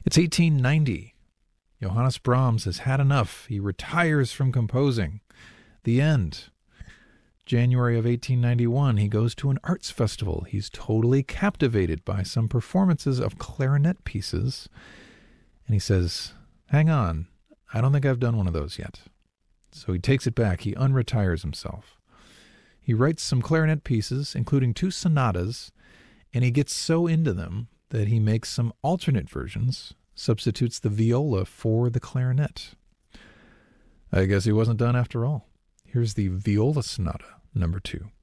It's 1890. Johannes Brahms has had enough. He retires from composing. The end. January of 1891, he goes to an arts festival. He's totally captivated by some performances of clarinet pieces. And he says, hang on, I don't think I've done one of those yet. So he takes it back. He unretires himself. He writes some clarinet pieces, including 2 sonatas, and he gets so into them that he makes some alternate versions, substitutes the viola for the clarinet. I guess he wasn't done after all. Here's the Viola Sonata, number 2.